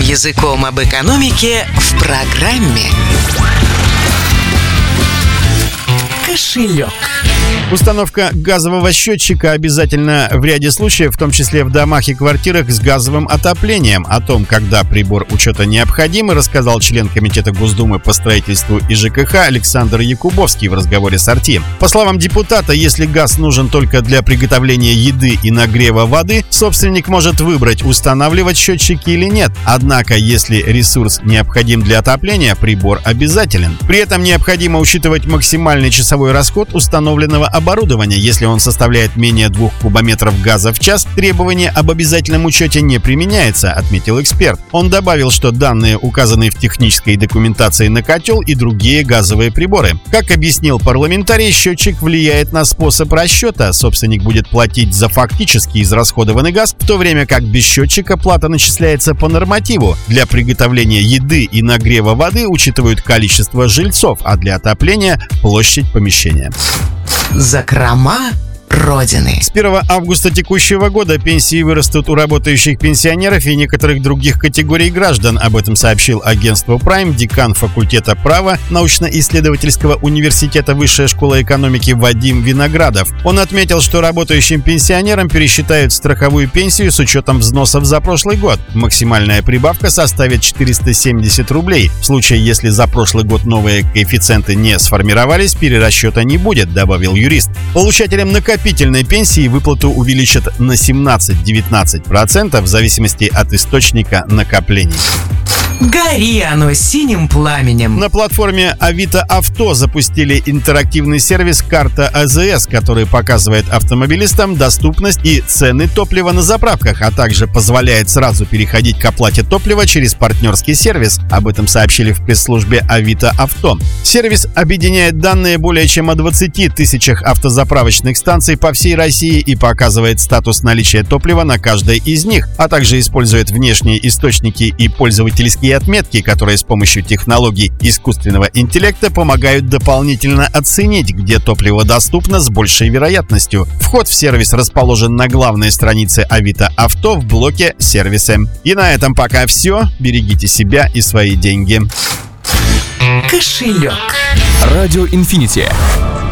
языком об экономике в программе «Кошелек». Установка газового счетчика обязательна в ряде случаев, в том числе в домах и квартирах с газовым отоплением. О том, когда прибор учета необходим, рассказал член Комитета Госдумы по строительству и ЖКХ Александр Якубовский в разговоре с RT. По словам депутата, если газ нужен только для приготовления еды и нагрева воды, собственник может выбрать, устанавливать счетчики или нет. Однако, если ресурс необходим для отопления, прибор обязателен. При этом необходимо учитывать максимальный часовой расход установленного оборудования. Если он составляет менее 2 кубометров газа в час, требование об обязательном учете не применяется, отметил эксперт. Он добавил, что данные указаны в технической документации на котел и другие газовые приборы. Как объяснил парламентарий, счетчик влияет на способ расчета. Собственник будет платить за фактически израсходованный газ, в то время как без счетчика плата начисляется по нормативу. Для приготовления еды и нагрева воды учитывают количество жильцов, а для отопления – площадь помещения. Закрома Родины. С 1 августа текущего года пенсии вырастут у работающих пенсионеров и некоторых других категорий граждан. Об этом сообщил агентство Prime декан факультета права научно-исследовательского университета Высшая школа экономики Вадим Виноградов. Он отметил, что работающим пенсионерам пересчитают страховую пенсию с учетом взносов за прошлый год. Максимальная прибавка составит 470 рублей. В случае, если за прошлый год новые коэффициенты не сформировались, перерасчета не будет, добавил юрист. Получателям накопительной пенсии выплату увеличат на 17-19% в зависимости от источника накоплений. Гори оно синим пламенем. На платформе Авито Авто запустили интерактивный сервис «Карта АЗС», который показывает автомобилистам доступность и цены топлива на заправках, а также позволяет сразу переходить к оплате топлива через партнерский сервис. Об этом сообщили в пресс-службе Авито Авто. Сервис объединяет данные более чем о 20 тысячах автозаправочных станций по всей России и показывает статус наличия топлива на каждой из них, а также использует внешние источники и пользовательские отметки, которые с помощью технологий искусственного интеллекта помогают дополнительно оценить, где топливо доступно с большей вероятностью. Вход в сервис расположен на главной странице Авито Авто в блоке «Сервисы». И на этом пока все. Берегите себя и свои деньги. Кошелек. Радио Инфинити.